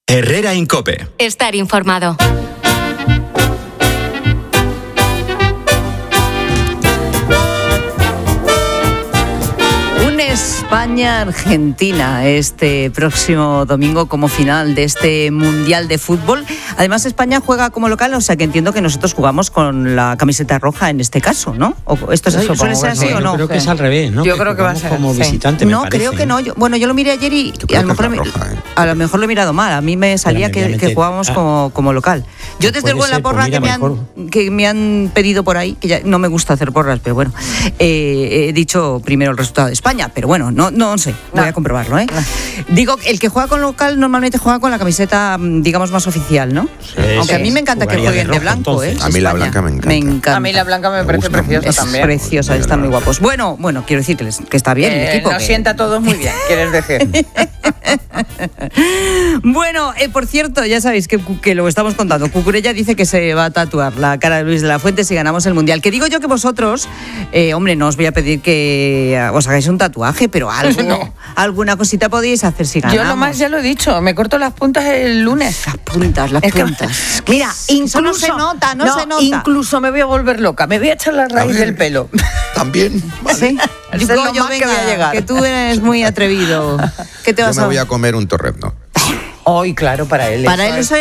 Herrera en COPE. Estar informado. España-Argentina este próximo domingo como final de este Mundial de Fútbol. Además, España juega como local, o sea que entiendo que nosotros jugamos con la camiseta roja en este caso, ¿no? ¿O esto es eso? ¿Suele ser así o no? Yo creo que es al revés, ¿no? Yo creo que va a ser como así. visitante, No, me parece, creo que no. Yo lo miré ayer y a lo mejor lo he mirado mal. A mí me salía que jugábamos como local. Yo desde luego en la porra que me han pedido por ahí, que ya no me gusta hacer porras, pero bueno, he dicho primero el resultado de España, pero bueno, no sé, voy a comprobarlo, ¿eh? Digo, el que juega con local normalmente juega con la camiseta, digamos, más oficial, ¿no? Sí, aunque a mí me encanta que jueguen de blanco, ¿eh? A mí la blanca me encanta. A mí la blanca me parece preciosa también. Es preciosa, están muy guapos. Bueno, quiero decir que está bien el equipo. Nos sienta a todos muy bien, quieres decir. Bueno, por cierto, ya sabéis que lo estamos contando. Cucurella dice que se va a tatuar la cara de Luis de la Fuente si ganamos el Mundial. Que digo yo que vosotros, hombre, no os voy a pedir que os hagáis un tatuaje, pero algo, no. Alguna cosita podéis hacer si ganamos. Yo lo más ya lo he dicho, me corto las puntas el lunes. Las puntas. Mira, incluso no se nota. Incluso me voy a volver loca, me voy a echar la raíz del pelo. También, vale. ¿Sí? Eso es lo más que voy a llegar. Que tú eres muy atrevido. ¿Qué te vas Yo me voy a comer un torrezno. Hoy, claro, para él. Para él eso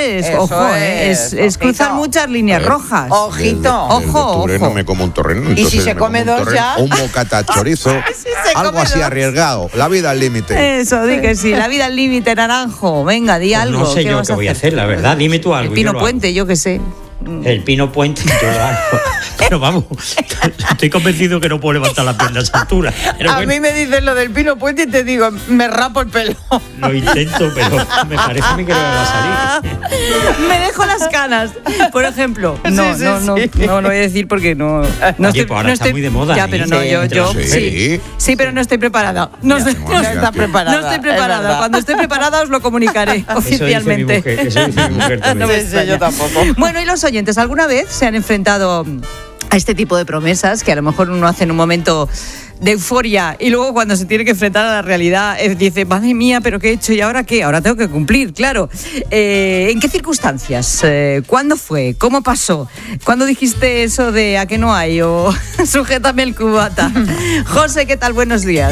es cruzar muchas líneas rojas. Ojito. Ojo. No me como un torrezno. Y si se come dos ya. Un bocata chorizo. Algo así arriesgado. La vida al límite. Eso, di que sí. La vida al límite, Naranjo. Venga, di algo. No sé yo qué voy a hacer, la verdad. Dime tú algo. El Pino Puente, yo qué sé. El Pino Puente, yo lo hago. Pero vamos, estoy convencido que no puedo levantar las piernas a esa altura. Pero a mí me dices lo del Pino Puente y te digo, me rapo el pelo. Lo intento, pero me parece a mí que no me va a salir. Me dejo las canas, por ejemplo. No voy a decir porque no Oye, pues ahora está muy de moda. Ya, pero no, yo sí, pero no estoy preparada. No está preparada. No estoy preparada. Cuando esté preparada os lo comunicaré oficialmente. Eso dice mi mujer también. No me extraña. Yo tampoco. Bueno, y los oyentes, ¿alguna vez se han enfrentado a este tipo de promesas que a lo mejor uno hace en un momento de euforia y luego cuando se tiene que enfrentar a la realidad dice, madre mía, pero ¿qué he hecho? ¿Y ahora qué? Ahora tengo que cumplir, claro. ¿En qué circunstancias? ¿Cuándo fue? ¿Cómo pasó? ¿Cuándo dijiste eso de a qué no hay? O sujétame el cubata. José, ¿qué tal? Buenos días.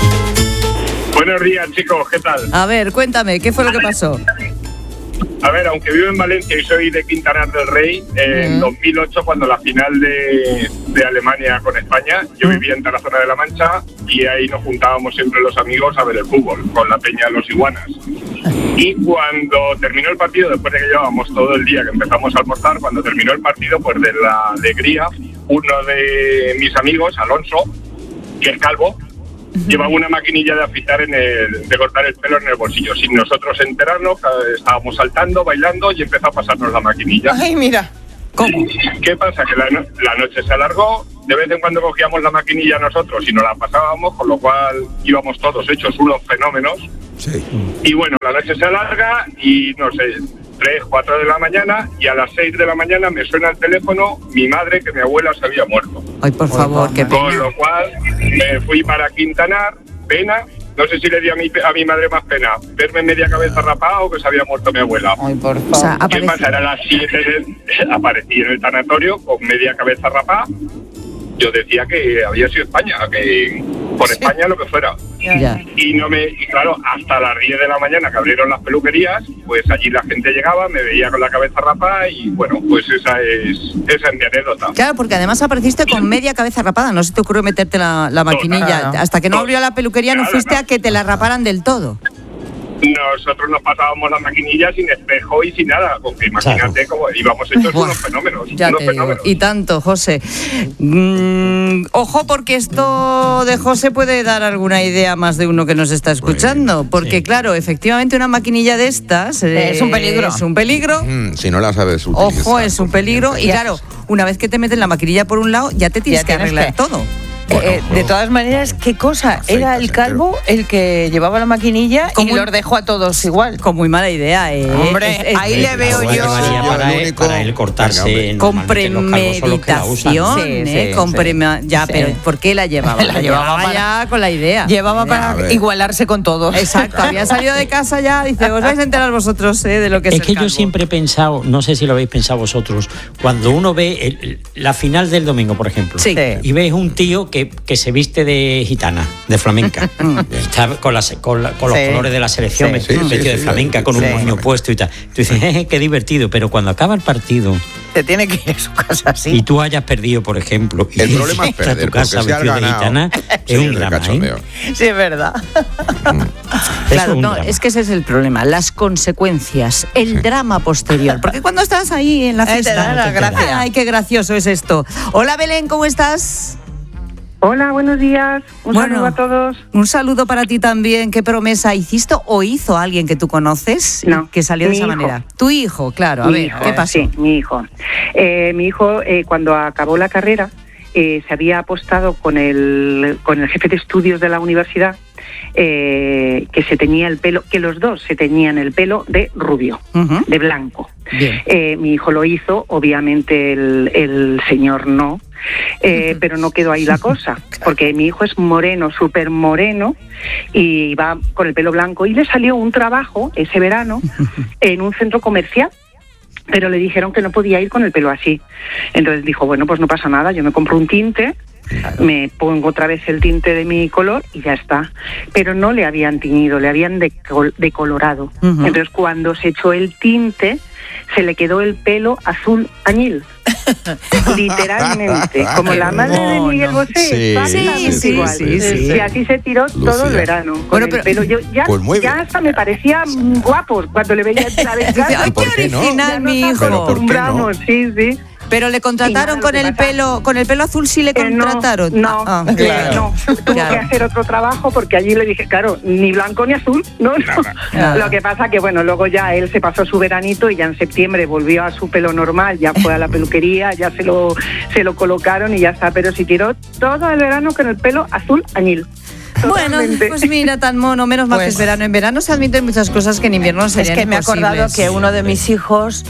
Buenos días, chicos, ¿qué tal? A ver, cuéntame, ¿qué fue lo que pasó? A ver, aunque vivo en Valencia y soy de Quintanar del Rey, en 2008, cuando la final de Alemania con España, yo vivía en Tarazona de la Mancha y ahí nos juntábamos siempre los amigos a ver el fútbol, con la peña de los Iguanas. Y cuando terminó el partido, después de que llevábamos todo el día que empezamos a almorzar, cuando terminó el partido, pues de la alegría, uno de mis amigos, Alonso, que es calvo, llevaba una maquinilla de afeitar de cortar el pelo en el bolsillo. Sin nosotros enterarnos, estábamos saltando, bailando y empezó a pasarnos la maquinilla. Ay, mira. ¿Cómo? ¿Qué pasa? Que la noche se alargó, de vez en cuando cogíamos la maquinilla nosotros y nos la pasábamos, con lo cual íbamos todos hechos unos fenómenos. Sí. Y bueno, la noche se alarga y no sé, 3, 4 de la mañana y a las 6 de la mañana me suena el teléfono mi madre, que mi abuela se había muerto. Ay, por favor, qué pena. Con lo cual me fui para Quintanar, pena. No sé si le di a mi madre más pena, verme media cabeza rapada o que se había muerto mi abuela. Ay, por favor. O sea, ¿Qué pasa? Era las 7, aparecí en el tanatorio con media cabeza rapada. Yo decía que había sido España, que por España lo que fuera. Ya. Y claro, hasta las 10 de la mañana que abrieron las peluquerías, pues allí la gente llegaba, me veía con la cabeza rapada y bueno, pues esa es mi anécdota. Claro, porque además apareciste con media cabeza rapada, no se te ocurrió meterte la maquinilla. Nada. Hasta que no abrió la peluquería no fuiste a que te la raparan del todo. Nosotros nos pasábamos la maquinilla sin espejo y sin nada, porque imagínate cómo íbamos hechos unos fenómenos. Ya unos te digo. fenómenos. Y tanto, José. Ojo, porque esto de José puede dar alguna idea a más de uno que nos está escuchando, porque sí. Claro, efectivamente una maquinilla de estas es un peligro. Es un peligro. Si no la sabes utilizar. Ojo, es un peligro. Y claro, una vez que te meten la maquinilla por un lado, ya te tienes que arreglar todo. De todas maneras, ¿qué cosa? Era el calvo el que llevaba la maquinilla y los dejó a todos igual. Con muy mala idea, Hombre, ahí le veo yo. Para él cortarse con premeditación, pero ¿por qué la llevaba? La llevaba ya con la idea. Llevaba para igualarse con todos. Exacto, había salido de casa ya, dice, os vais a enterar vosotros de lo que es el que calvo. Yo siempre he pensado, no sé si lo habéis pensado vosotros, cuando uno ve la final del domingo, por ejemplo, y ves un tío que se viste de gitana, de flamenca, está con los colores de la selección, vestido de flamenca, con un moño puesto y tal. Tú dices, qué divertido, pero cuando acaba el partido... Te tiene que ir a su casa así. Y tú hayas perdido, por ejemplo, el problema es perder, a tu casa porque vestido de gitana, es un drama, Sí, es verdad. Claro, no, es que ese es el problema, las consecuencias, el drama posterior. Porque cuando estás ahí en la fiesta, te da la gracia. Ay, qué gracioso es esto. Hola, Belén, ¿cómo estás? Hola, buenos días. Un saludo a todos. Un saludo para ti también. ¿Qué promesa hiciste o hizo alguien que tú conoces que salió de esa manera? Tu hijo, claro. A ver, ¿qué pasó? Sí, mi hijo. Mi hijo, cuando acabó la carrera, se había apostado con el jefe de estudios de la universidad que se teñía el pelo, que los dos se teñían el pelo de rubio, de blanco. Mi hijo lo hizo, obviamente el señor no, pero no quedó ahí la cosa, porque mi hijo es moreno, súper moreno, y va con el pelo blanco, y le salió un trabajo ese verano en un centro comercial, pero le dijeron que no podía ir con el pelo así. Entonces dijo, bueno, pues no pasa nada, yo me compro un tinte, me pongo otra vez el tinte de mi color y ya está. Pero no le habían teñido, le habían decolorado. Entonces cuando se echó el tinte, se le quedó el pelo azul añil. Literalmente, como la madre de Miguel Bosé. Sí. Y así se tiró todo el verano. Con el pelo. Yo ya hasta me parecía guapo cuando le veía entrar en casa. ¡Ay, qué original, mi hijo! ¿Pero por qué no? Sí. Pero le contrataron con el pelo azul, sí le contrataron. No, tuvo que hacer otro trabajo porque allí le dije, claro, ni blanco ni azul, no. Lo que pasa que bueno, luego ya él se pasó su veranito y ya en septiembre volvió a su pelo normal, ya fue a la peluquería, ya se lo colocaron y ya está, pero sí tiró todo el verano con el pelo azul añil. Totalmente. Bueno, pues mira, tan mono, menos mal que es verano. En verano se admiten muchas cosas que en invierno serían imposibles. Es que me he acordado que uno de mis hijos,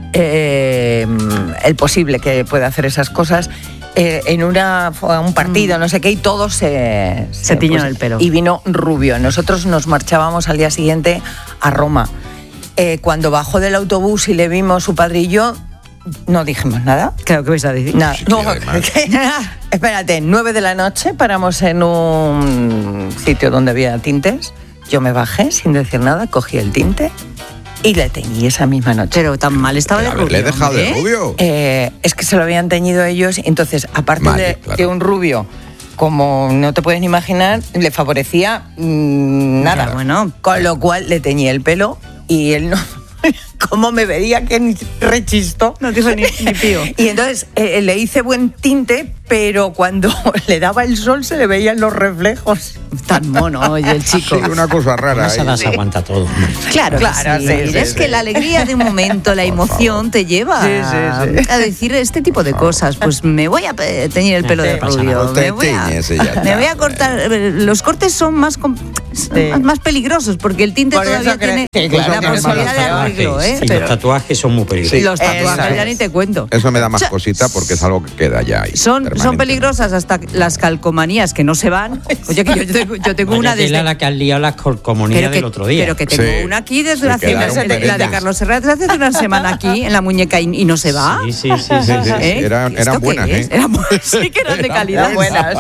el posible que pueda hacer esas cosas, en un partido, no sé qué, y todos se tiñeron el pelo. Y vino rubio. Nosotros nos marchábamos al día siguiente a Roma. Cuando bajó del autobús y le vimos su padre y yo, no dijimos nada. Claro, ¿qué vais a decir? Nada. No, espérate, 9 de la noche paramos en un sitio donde había tintes. Yo me bajé sin decir nada, cogí el tinte y le teñí esa misma noche. Pero tan mal estaba de rubio. ¿Le he dejado de rubio? Es que se lo habían teñido ellos, entonces, aparte de un rubio, como no te puedes ni imaginar, le favorecía nada. Claro, bueno. Con lo cual le teñí el pelo y él no... Como me veía que ni rechistó. No dijo ni pío. Y entonces le hice buen tinte, pero cuando le daba el sol se le veían los reflejos. Tan mono, oye, el chico. Sí, una cosa rara. Esa se aguanta todo. Claro, es que la alegría de un momento, la emoción te lleva a decir este tipo de cosas. Pues me voy a teñir el pelo de rubio. Me voy a cortar. Los cortes son más peligrosos porque el tinte todavía tiene la posibilidad de arreglo. Los tatuajes son muy peligrosos. Los tatuajes ya ni te cuento. Eso me da más cosita porque es algo que queda ya ahí. Son peligrosas hasta las calcomanías que no se van. Oye, que yo tengo una desde... la que has liado las calcomanías del otro día. Pero que tengo una aquí desde hace la de Carlos Herrera desde hace una semana aquí en la muñeca y no se va. Sí. Eran buenas, Sí que eran de calidad. Buenas.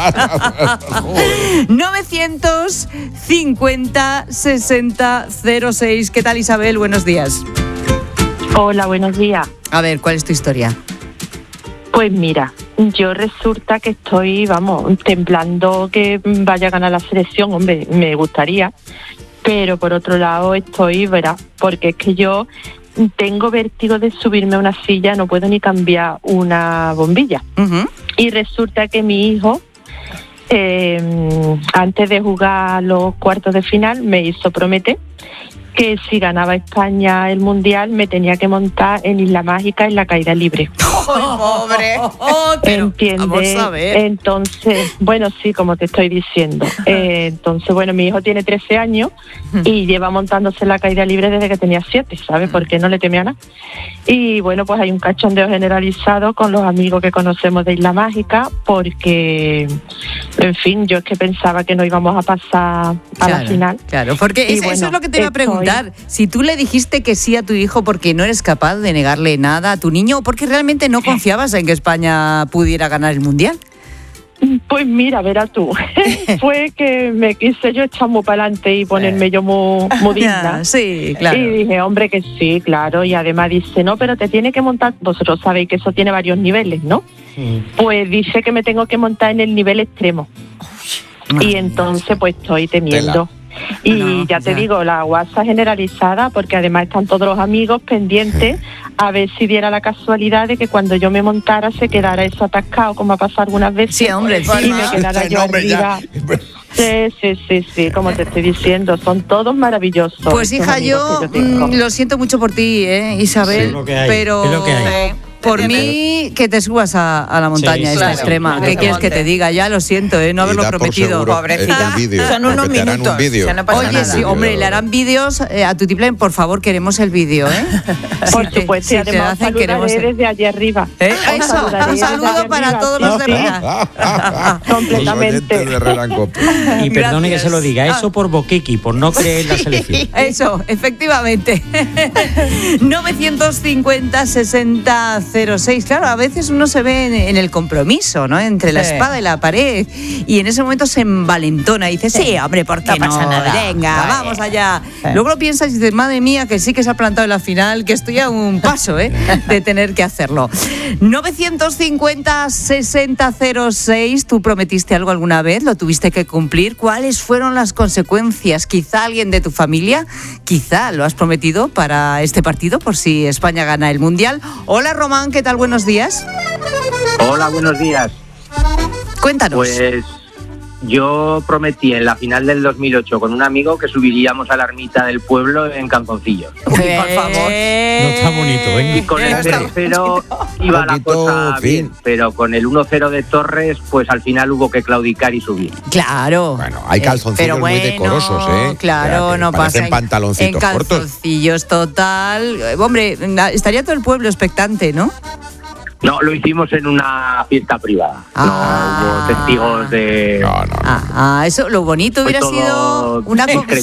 950 60 06. ¿Qué tal, Isabel? Buenos días. Hola, buenos días. A ver, ¿cuál es tu historia? Pues mira, yo resulta que estoy, templando que vaya a ganar la selección. Hombre, me gustaría, pero por otro lado porque es que yo tengo vértigo de subirme a una silla, no puedo ni cambiar una bombilla. Y resulta que mi hijo, antes de jugar los cuartos de final, me hizo prometer que si ganaba España el Mundial me tenía que montar en Isla Mágica en la caída libre. ¡Pobre! ¿Entiendes? Vamos a ver. Entonces, bueno, sí, como te estoy diciendo. Entonces, bueno, mi hijo tiene 13 años y lleva montándose en la caída libre desde que tenía 7, ¿sabes? Porque no le temía nada. Y bueno, pues hay un cachondeo generalizado con los amigos que conocemos de Isla Mágica, porque, en fin, yo es que pensaba que no íbamos a pasar a la final. Claro, porque eso es lo que te iba a preguntar. Si tú le dijiste que sí a tu hijo porque no eres capaz de negarle nada a tu niño o porque realmente no confiabas en que España pudiera ganar el Mundial. Pues mira, verás tú, fue que me quise yo echar muy para adelante y ponerme yo muy digna. Sí, claro. Y dije, hombre, que sí, claro. Y además dice, no, pero te tiene que montar, vosotros sabéis que eso tiene varios niveles, ¿no? Pues dice que me tengo que montar en el nivel extremo. Y entonces pues estoy temiendo. Y ya te digo, la guasa generalizada, porque además están todos los amigos pendientes a ver si diera la casualidad de que cuando yo me montara se quedara eso atascado, como ha pasado algunas veces. Sí, hombre, y me quedara yo arriba. Sí, como te estoy diciendo, son todos maravillosos. Pues hija, yo lo siento mucho por ti, Isabel, es lo que hay, pero es lo que hay. Por mí, que te subas a la montaña esta extrema. Claro. ¿Qué quieres que te diga? Ya lo siento, no haberlo prometido. Pobrecita. Son unos minutos. O sea, no pasa Oye, nada. sí, hombre, le harán vídeos a Tutiplén, por favor, queremos el vídeo, Por supuesto, y además saludaré desde allí arriba. Eso, un saludo para todos los de Herrera. Completamente. Y perdone que se lo diga, eso por Boquiqui, por no creer en la selección. Eso, efectivamente. 950-60-06. Claro, a veces uno se ve en el compromiso, ¿no? Entre la espada y la pared. Y en ese momento se envalentona y dice, sí, hombre, ¿por qué no? pasa nada. Venga, Vale. vamos allá. Luego lo piensas y dices, madre mía, que sí que se ha plantado en la final, que estoy a un paso, de tener que hacerlo. 950-60-06. ¿Tú prometiste algo alguna vez? ¿Lo tuviste que cumplir? ¿Cuáles fueron las consecuencias? Quizá alguien de tu familia, quizá lo has prometido para este partido, por si España gana el Mundial. Hola, Román, ¿qué tal? Buenos días. Hola, buenos días. Cuéntanos. Pues yo prometí en la final del 2008 con un amigo que subiríamos a la ermita del pueblo en calzoncillos. Por favor. No está bonito, Y con el 0-0 iba la cosa bien, pero con el 1-0 de Torres, pues al final hubo que claudicar y subir. Claro. Bueno, hay calzoncillos muy decorosos, Claro, o sea, no pasa. parecen pantaloncitos en cortos. calzoncillos, total. Hombre, estaría todo el pueblo expectante, ¿no? No, lo hicimos en una fiesta privada. No hubo testigos de... No. Eso, lo bonito hubiera todo sido una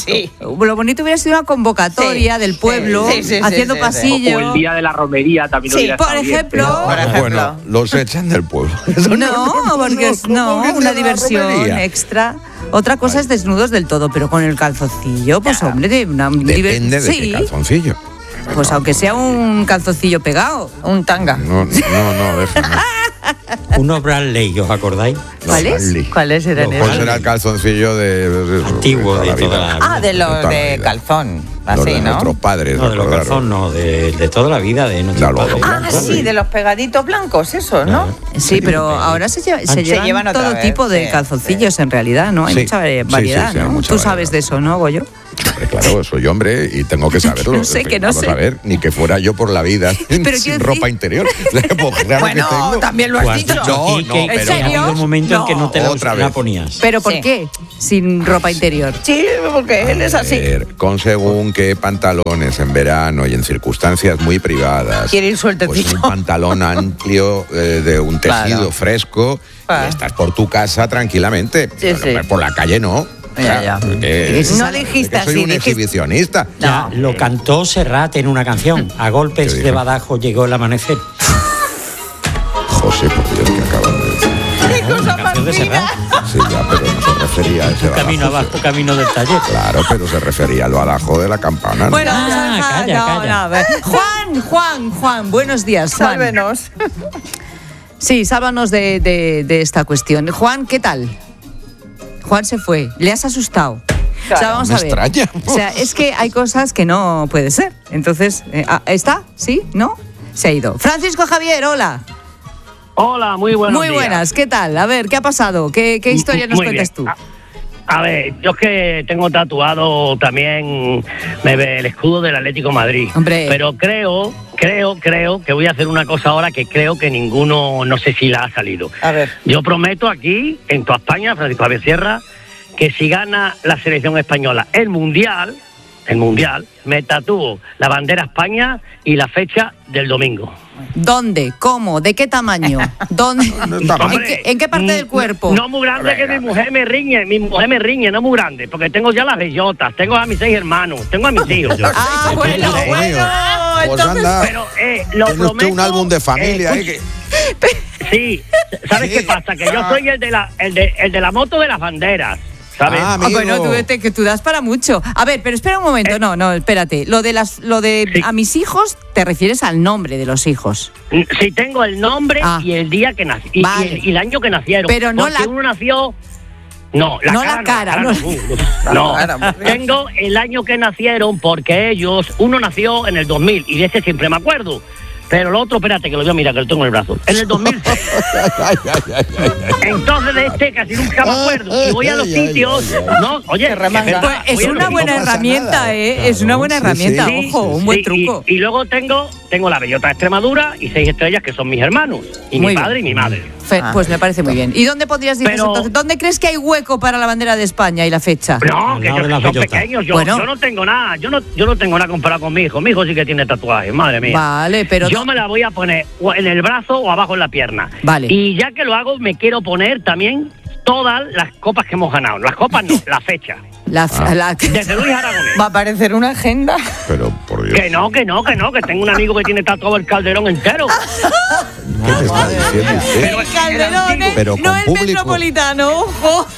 lo bonito hubiera sido una convocatoria del pueblo haciendo pasillo. O el día de la romería también hubiera por estado bien, ejemplo. pero- Bueno, los echan del pueblo. No, porque una diversión extra. Otra cosa es desnudos del todo, pero con el calzoncillo, pues hombre, Depende de qué calzoncillo. Pues aunque sea un calzoncillo pegado. Un tanga. No, déjame. Unos Bradley, ¿os acordáis? ¿Cuáles eran Pues esos? era el calzoncillo Antiguo, de toda la vida. De los toda la de vida. calzón. Los Así, de ¿no? nuestros padres. No, de los recordaros. calzón, no, de toda la vida, de nuestros Claro, padres. Sí, de los pegaditos blancos, eso, ¿no? Sí, pero ahora se llevan llevan otra todo vez, tipo de sí, calzoncillos en realidad, ¿no? Hay Sí, mucha sí, variedad, sí, hay ¿no? mucha Tú variedad. sabes de eso, ¿no, Goyo? Hombre, claro, soy hombre y tengo que saberlo. No sé, que no Vamos sé. a ver, ni que fuera yo por la vida Pero sin quiero ropa decir- interior. Pues claro Bueno, que tengo. también lo has Pues dicho. No, y no, que pero- ¿En serio? ha habido un momento en que no te Otra la vez. ponías. ¿Pero por Sí. qué? Sin ropa interior. Sí, porque él es así. Con según qué pantalones en verano y en circunstancias muy privadas. Quiere ir sueltecito. Pues un pantalón amplio de un tejido Claro. fresco Claro. y estás por tu casa tranquilamente. Sí, sí. Por la calle no. Ya. No dijiste que soy así, un dijiste- exhibicionista. Ya, lo cantó Serrat en una canción. A golpes ¿Qué de dijo? Badajoz llegó el amanecer. José, por Dios, que acaban de decir. La canción de Serrat. Sí, ya, pero no se refería a ese Camino Badajoz. abajo, camino del taller. Claro, pero se refería al Badajoz de la campana. ¿no? Bueno, Ah, vamos a dejar- calla, no, calla. no, a ver. Juan, buenos días, Juan. Sálvenos. Sí, sálvanos de esta cuestión. Juan, ¿qué tal? Juan se fue. ¿Le has asustado? O sea, vamos me a ver. extraña. O sea, es que hay cosas que no puede ser. Entonces, ¿está? ¿Sí? ¿No? Se ha ido. Francisco Javier, hola. Hola, muy buenos Muy días. buenas, ¿qué tal? A ver, ¿qué ha pasado? ¿Qué historia nos Muy cuentas bien. tú? A ver, yo es que tengo tatuado también el escudo del Atlético de Madrid. Hombre. Pero creo que voy a hacer una cosa ahora que creo que ninguno, no sé si la ha salido. A ver. Yo prometo aquí, en toda España, Francisco Javier Sierra, que si gana la selección española el Mundial, me tatúo la bandera España y la fecha del domingo. ¿Dónde? ¿Cómo? ¿De qué tamaño? ¿Dónde? Hombre, ¿En qué parte del cuerpo? No muy grande, que mi mujer me riñe, no muy grande, porque tengo ya las bellotas, tengo a mis 6 hermanos, tengo a mis hijos. Bueno. Pues anda, Pero lo tiene usted prometo. un álbum de familia, Sí, ¿sabes qué pasa? Que yo soy el de la moto de las banderas. ¿Sabes? Bueno, que tú das para mucho. A ver, pero espera un momento. No, espérate. Lo de Sí. a mis hijos, te refieres al nombre de los hijos. Sí, tengo el nombre y el día que nací Vale. y el año que nacieron. Pero no porque uno nació. No, la cara. No. Tengo el año que nacieron porque uno nació en el 2000 y de ese siempre me acuerdo. Pero el otro, espérate, que lo voy a mirar, que lo tengo en el brazo. En el 2006. Entonces de este casi nunca me acuerdo. Y voy a los sitios. No, oye, Pues es una buena herramienta, ¿eh? Es una buena herramienta, sí. ojo, un buen truco. Y luego tengo la bellota de Extremadura y 6 estrellas que son mis hermanos. Y Muy mi padre bien. y mi madre. Pues me parece muy bien. ¿Y dónde podrías decir entonces? ¿Dónde crees que hay hueco para la bandera de España y la fecha? No, que son pequeños. Yo no tengo nada. Yo no tengo nada comparado con mi hijo. Mi hijo sí que tiene tatuajes, madre mía. Vale, pero yo me la voy a poner en el brazo o abajo en la pierna. Vale. Y ya que lo hago, me quiero poner también todas las copas que hemos ganado. Las copas no, la fecha. Desde Luis Aragonés. ¿Va a aparecer una agenda? Pero, por Dios. Que no, que tengo un amigo que tiene tatuado el Calderón entero. ¿Qué te está diciendo usted? El Calderón, Pero no con el público. Metropolitano, ojo.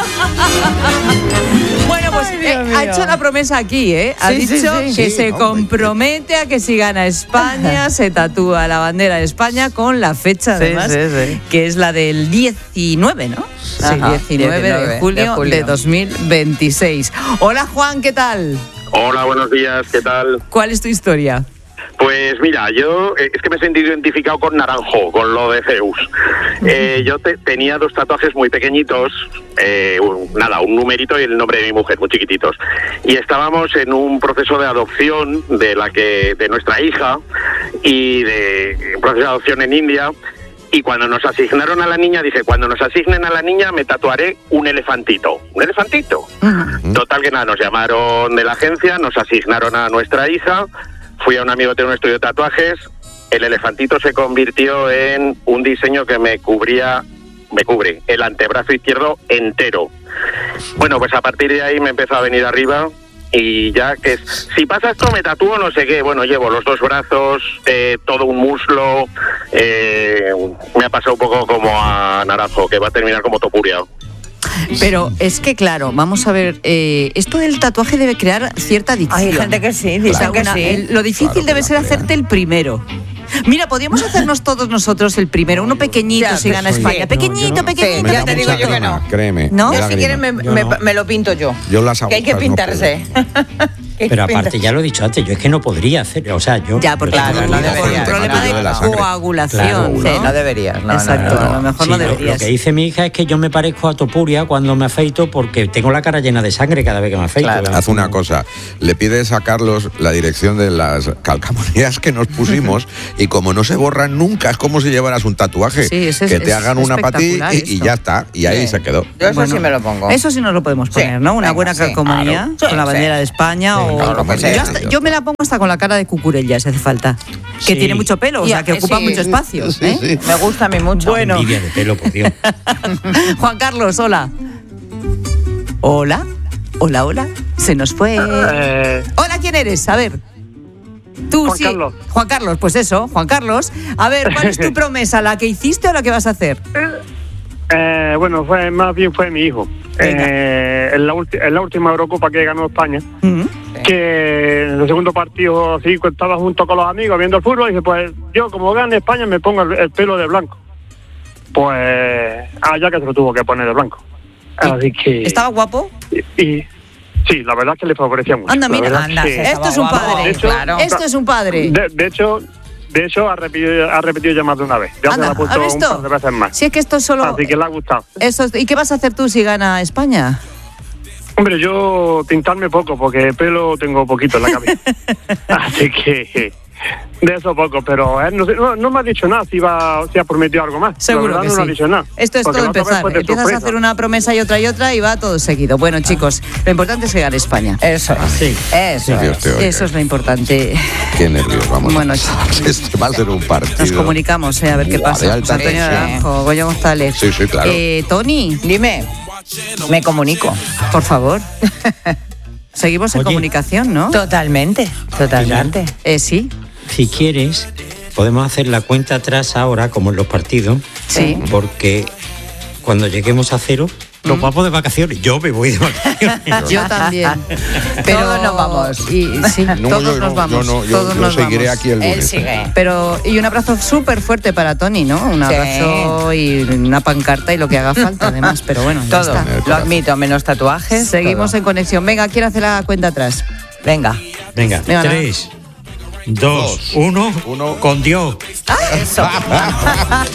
Bueno, pues ha hecho la promesa aquí, ¿eh? Ha dicho que se compromete a que si gana España se tatúa la bandera de España con la fecha, además, que es la del 19, ¿no? Ajá, 19 de julio de 2026. Hola, Juan, ¿qué tal? Hola, buenos días, ¿qué tal? ¿Cuál es tu historia? Pues mira, yo es que me he sentido identificado con Naranjo, con lo de Zeus. Yo tenía 2 tatuajes muy pequeñitos, un numerito y el nombre de mi mujer, muy chiquititos. Y estábamos en un proceso de adopción de nuestra hija y de un proceso de adopción en India. Y cuando nos asignaron a la niña, dije, cuando nos asignen a la niña me tatuaré un elefantito. ¿Un elefantito? Total que nada, nos llamaron de la agencia, nos asignaron a nuestra hija. Fui a un amigo que tiene un estudio de tatuajes, el elefantito se convirtió en un diseño que me cubre el antebrazo izquierdo entero. Bueno, pues a partir de ahí me empezó a venir arriba y ya que si pasa esto me tatúo no sé qué. Bueno, llevo los 2 brazos, todo un muslo, me ha pasado un poco como a Naranjo, que va a terminar como Topuria. Pero es que, claro, vamos a ver, esto del tatuaje debe crear cierta adicción. Hay gente que sí, dicen que sí. Lo difícil debe ser hacerte el primero. Mira, podríamos hacernos todos nosotros el primero, uno pequeñito si gana España. Pequeñito. Ya te digo yo que no. Créeme. ¿No? Yo, si quieres me lo pinto yo. Yo las que hay que pintarse. Pero aparte, ya lo he dicho antes, yo es que no podría hacer, o sea, yo... Ya, porque claro, no debería, un problema de coagulación, Claro, ¿no? Sí, no deberías. No, Exacto, no. a lo mejor Sí, no lo deberías. que dice mi hija es que yo me parezco a Topuria cuando me afeito porque tengo la cara llena de sangre cada vez que me afeito. Claro. Haz una cosa, le pides a Carlos la dirección de las calcamonías que nos pusimos y como no se borran nunca, es como si llevaras un tatuaje. Sí, que te hagan una para ti y ya está, y ahí se quedó. Yo eso sí me lo pongo. Eso sí nos lo podemos poner, ¿no? Una buena calcomanía con la bandera de España o claro, lo que sea. yo me la pongo hasta con la cara de Cucurella, si hace falta. Que Sí. tiene mucho pelo, o sea, que ocupa mucho espacio. ¿eh? Me gusta a mí mucho. Bueno. Envidia de pelo, por Dios. Juan Carlos, hola. Hola. Hola. Se nos fue. Hola, ¿quién eres? A ver. Tú Juan sí. Carlos. Juan Carlos, pues eso, Juan Carlos. A ver, ¿cuál es tu promesa? ¿La que hiciste o la que vas a hacer? Bueno, más bien fue mi hijo. En la última Eurocopa que ganó España, que en el segundo partido así estaba junto con los amigos viendo el fútbol y dije, pues yo como gane España me pongo el pelo de blanco. Pues ya que se lo tuvo que poner de blanco. Así que... ¿Estaba guapo? Y sí, la verdad es que le favorecía mucho. Anda, La mira, verdad es que- esto es un padre. De hecho, Esto es un padre. De hecho, ha repetido ya más de una vez. Ya se Anda, la ha puesto ¿has un visto? par de veces más. Si es que esto es solo... Así que le ha gustado. ¿Y qué vas a hacer tú si gana España? Hombre, yo pintarme poco, porque pelo tengo poquito en la cabeza. Así que de eso poco, pero no me ha dicho nada si ha prometido algo más. Seguro que no sí. ha dicho nada. Esto es todo empezar. Empiezas a hacer una promesa y otra y va todo seguido. Bueno, chicos, lo importante es llegar a España. Eso es. Sí. Eso es lo importante. Qué nervios, vamos. Bueno, este va a ser un partido. Nos comunicamos, a ver qué pasa. Antonio Naranjo, Goyo González. Sí, claro. Tony, dime. Me comunico. Por favor. Seguimos en comunicación, ¿no? Totalmente. Sí. Si quieres, podemos hacer la cuenta atrás ahora, como en los partidos. Sí. Porque cuando lleguemos a 0, nos vamos de vacaciones. Yo me voy de vacaciones. Yo también. Pero todos nos vamos. Todos nos vamos. Yo seguiré aquí el lunes. Él sigue. Y un abrazo súper fuerte para Tony, ¿no? Un abrazo y una pancarta y lo que haga falta, además. Pero bueno, todo. Ya está. Lo admito, menos tatuajes. Seguimos en conexión. Venga, quiero hacer la cuenta atrás. Venga. 3, 2, 1, con Dios. Eso.